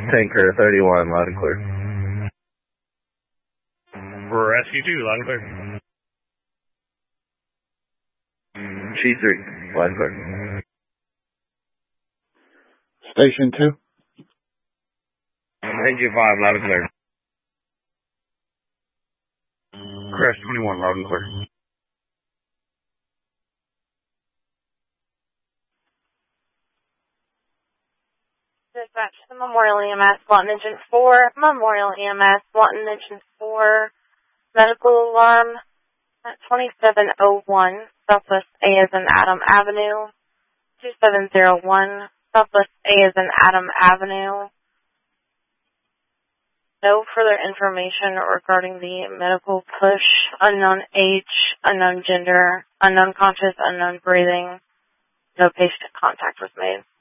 Tanker 31, loud and clear. Rescue 2, loud and clear. G3, loud and clear. Station 2. NG5, loud and clear. Crash 21, loud and clear. Dispatch to the Memorial EMS, Lawton Engine 4, Memorial EMS, Lawton Engine 4, medical alarm at 2701, Southwest A as in Adam Avenue, 2701, Southwest A as in Adam Avenue. No further information regarding the medical push, unknown age, unknown gender, unknown conscious, unknown breathing. No patient contact was made.